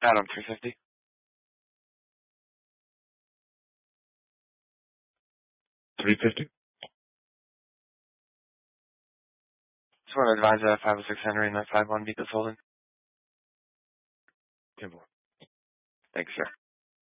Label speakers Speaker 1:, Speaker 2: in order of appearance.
Speaker 1: Adam, 350.
Speaker 2: $350.
Speaker 1: Just want to advise that 506 Henry and that 51 beat this holding.
Speaker 2: Kimble.
Speaker 1: Thanks, sir.